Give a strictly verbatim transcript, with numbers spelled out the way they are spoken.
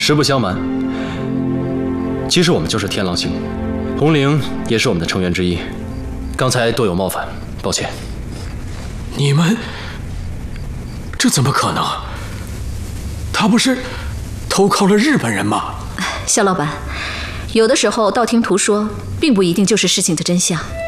实不相瞒，其实我们就是天狼星，红灵也是我们的成员之一。刚才多有冒犯，抱歉。 你们，这怎么可能？他不是投靠了日本人吗？ 肖老板，有的时候道听途说，并不一定就是事情的真相。